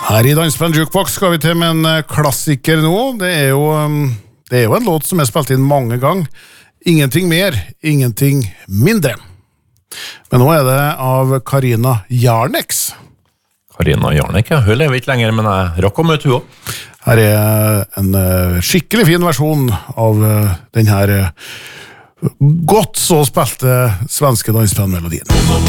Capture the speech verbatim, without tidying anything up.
Her i Dansband Jukebox skal vi til med en klassiker nå. Det er jo, det er jo en låt som er spilt inn mange ganger. Ingenting mer, ingenting mindre. Men nå er det av Karina Jarneks. Karina Jarnek, ja. Hun lever ikke lenger, men jeg rakk å møte hun også. Her er en skikkelig fin versjon av den her godt så spilte svenske dansbandmelodien.